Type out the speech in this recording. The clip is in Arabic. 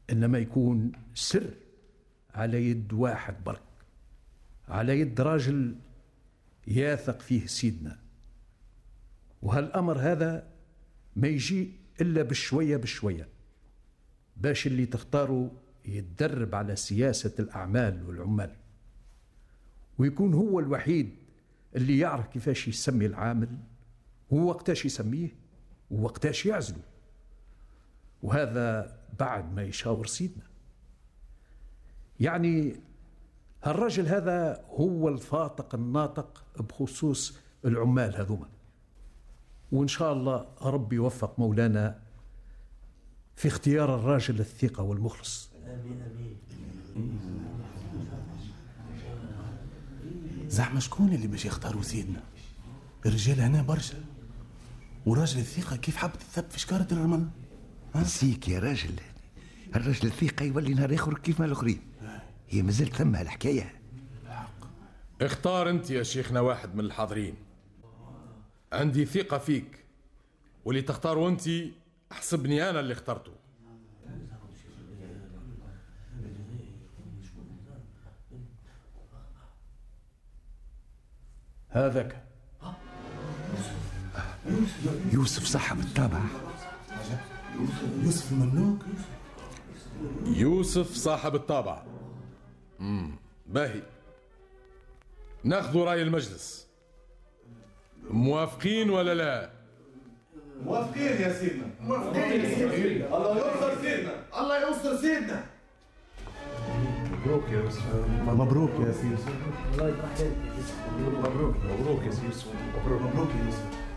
إنما يكون سر على يد واحد برك، على يد راجل ياثق فيه سيدنا. وهالأمر هذا ما يجي إلا بشوية بشوية، باش اللي تختاره يتدرب على سياسة الأعمال والعمال، ويكون هو الوحيد اللي يعرف كيفاش يسمي العامل، ووقتاش يسميه ووقتاش يعزله، وهذا بعد ما يشاور سيدنا. يعني هالرجل هذا هو الفاطق الناطق بخصوص العمال هذوما، وإن شاء الله ربي يوفق مولانا في اختيار الراجل الثقة والمخلص. آمين آمين. زعما شكون اللي باش يختاروا سيدنا؟ الرجال هنا برشا، وراجل الثقة كيف حب تثب في شكارة الرمل؟ نسيك يا راجل، الراجل الثقة يولي نهار آخر كيف ما الآخرين، هي مازالت ثم الحكاية. اختار انت يا شيخنا واحد من الحاضرين، عندي ثقة فيك، واللي تختاره انت احسبني انا اللي اخترته. هذاك يوسف صاحب الطابع. يوسف المملوك. يوسف صاحب الطابع. باهي، ناخذ رأي المجلس، موافقين ولا لا؟ موافقين يا سيدنا. موافقين يا سيدنا. الله ينصر سيدنا. الله ينصر سيدنا. مبروك يا يوسف. مبروك يا سيدي. الله يفرح لك. مبروك يا سيدي. مبروك يا يوسف.